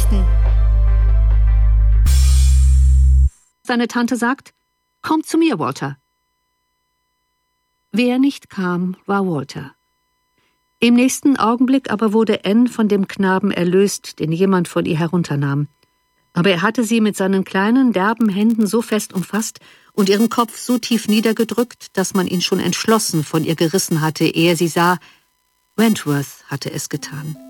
Weihnachten. Seine Tante sagt, komm zu mir, Walter. Wer nicht kam, war Walter. Im nächsten Augenblick aber wurde Anne von dem Knaben erlöst, den jemand von ihr herunternahm. Aber er hatte sie mit seinen kleinen, derben Händen so fest umfasst und ihren Kopf so tief niedergedrückt, dass man ihn schon entschlossen von ihr gerissen hatte, ehe sie sah, Wentworth hatte es getan.